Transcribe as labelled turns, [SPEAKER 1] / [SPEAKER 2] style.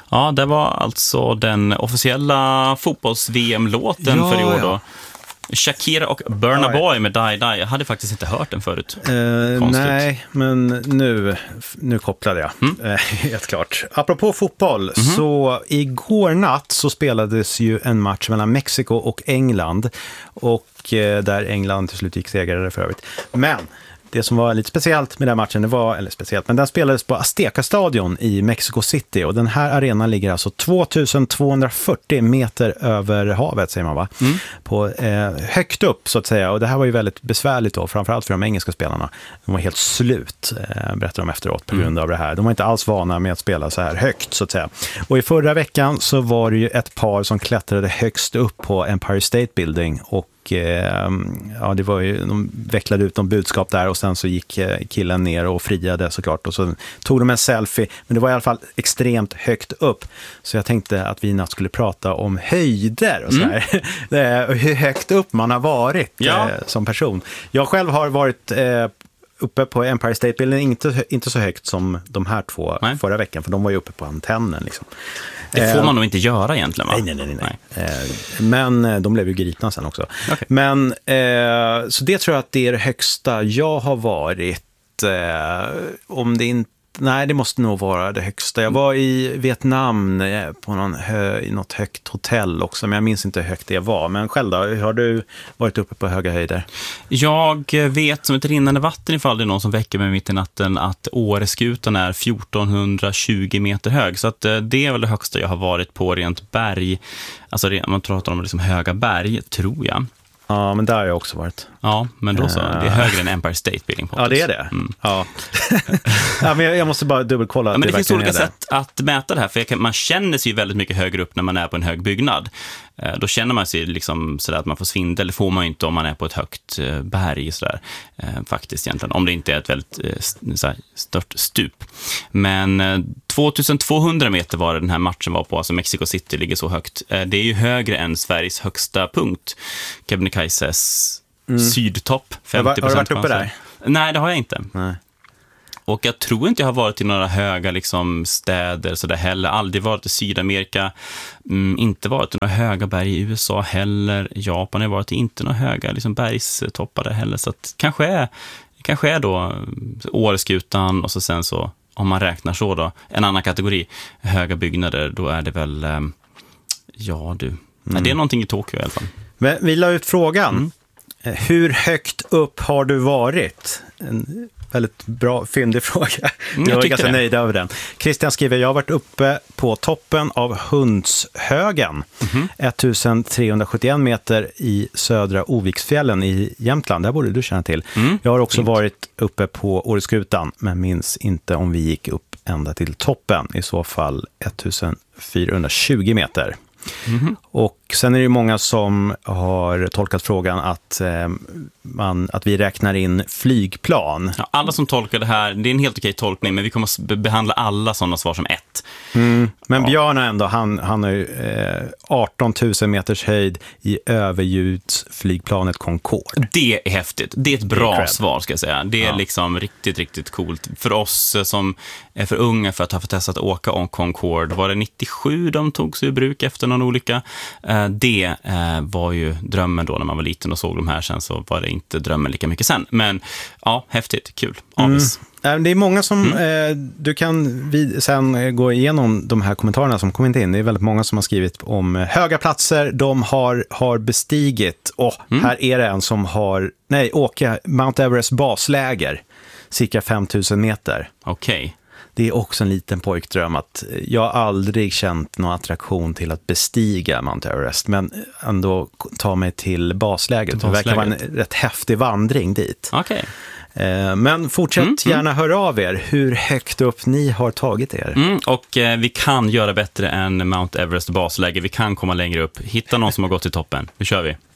[SPEAKER 1] Ja, det var alltså den officiella fotbolls-VM-låten för i år då. Shakira och Burna Boy med Die Die. Jag hade faktiskt inte hört den förut.
[SPEAKER 2] Nej, men nu kopplade jag. Helt klart. Apropå fotboll, så igår natt så spelades ju en match mellan Mexiko och England. Och där England till slut gick segrare för övrigt. Men det som var lite speciellt med den matchen, men den spelades på Azteca-stadion i Mexico City, och den här arenan ligger alltså 2240 meter över havet, säger man va? På, högt upp så att säga, och det här var ju väldigt besvärligt då, framförallt för de engelska spelarna. De var helt slut, berättar de efteråt, på grund av det här. De var inte alls vana med att spela så här högt så att säga. Och i förra veckan så var det ju ett par som klättrade högst upp på Empire State Building, och det var ju, de vecklade ut någon budskap där, och sen så gick killen ner och friade såklart, och så tog de en selfie, men det var i alla fall extremt högt upp, så jag tänkte att vi natt skulle prata om höjder och så här. Hur högt upp man har varit som person. Jag själv har varit uppe på Empire State Building, inte så högt som de här två förra veckan, för de var ju uppe på antennen liksom.
[SPEAKER 1] Det får man nog inte göra egentligen, va?
[SPEAKER 2] Nej. Men de blev ju gripna sen också. Okay. Men så det tror jag att det är det högsta jag har varit. Om det inte... Nej, det måste nog vara det högsta. Jag var i Vietnam på i något högt hotell också, men jag minns inte hur högt det var. Men själv då, har du varit uppe på höga höjder? Jag vet som ett rinnande vatten, ifall det är någon som väcker mig mitt i natten, att Åreskutan är 1420 meter hög. Så att det är väl det högsta jag har varit på rent berg. Alltså man pratar om liksom höga berg, tror jag. Ja, men där har jag också varit.
[SPEAKER 1] Ja, men då så. Det är högre än Empire State Building.
[SPEAKER 2] Ja, det är det. Ja. Ja, men jag måste bara dubbelkolla.
[SPEAKER 1] Ja, men det finns olika sätt att mäta det här. För man känner sig ju väldigt mycket högre upp när man är på en hög byggnad. Då känner man sig liksom sådär att man får svindel. Det får man ju inte om man är på ett högt berg sådär, faktiskt egentligen. Om det inte är ett väldigt stort stup. Men 2200 meter var det den här matchen var på. Alltså Mexico City ligger så högt. Det är ju högre än Sveriges högsta punkt. Kebnekaises sydtopp. 50%.
[SPEAKER 2] Har du varit uppe där?
[SPEAKER 1] Nej, det har jag inte.
[SPEAKER 2] Nej.
[SPEAKER 1] Och jag tror inte jag har varit i några höga liksom, städer så där heller. Aldrig varit i Sydamerika. Inte varit i några höga berg i USA heller. Japan har varit i inte några höga liksom, bergstoppar där heller. Så att kanske är då Åreskutan, och så sen så, om man räknar så då, en annan kategori, höga byggnader, då är det väl, Nej, det är någonting i Tokyo i alla fall.
[SPEAKER 2] Men vi la ut frågan. Hur högt upp har du varit? En väldigt bra fyndig fråga. Jag är ganska nöjd över den. Christian skriver, jag har varit uppe på toppen av Hundshögen. 1371 meter i södra Oviksfjällen i Jämtland. Där borde du känna till. Jag har också varit uppe på Åreskutan, men minns inte om vi gick upp ända till toppen. I så fall 1420 meter. Och sen är det många som har tolkat frågan att vi räknar in flygplan.
[SPEAKER 1] Ja, alla som tolkar det här, det är en helt okej tolkning, men vi kommer att behandla alla sådana svar som ett.
[SPEAKER 2] Men Björn ändå, han har ju 18 000 meters höjd i överljudsflygplanet Concorde.
[SPEAKER 1] Det är häftigt. Det är ett bra svar, ska jag säga. Det är liksom riktigt, riktigt coolt. För oss som är för unga för att ha fått testat att åka om Concorde, var det 97 de tog sig i bruk efter någon olycka. Det var ju drömmen då när man var liten och såg de här. Sen så var det inte drömmen lika mycket sen. Men ja, häftigt, kul. Avis.
[SPEAKER 2] Det är många som, du kan sen gå igenom de här kommentarerna som kommit in. Det är väldigt många som har skrivit om höga platser de har bestigit. Här är det en som åka Mount Everest basläger, cirka 5000 meter.
[SPEAKER 1] Okej.
[SPEAKER 2] Det är också en liten pojkdröm att jag har aldrig känt någon attraktion till att bestiga Mount Everest, men ändå ta mig till basläget. Det verkar vara en rätt häftig vandring dit.
[SPEAKER 1] Okej.
[SPEAKER 2] Men fortsätt gärna höra av er hur högt upp ni har tagit er.
[SPEAKER 1] Och vi kan göra bättre än Mount Everest basläge. Vi kan komma längre upp. Hitta någon som har gått till toppen. Nu kör vi.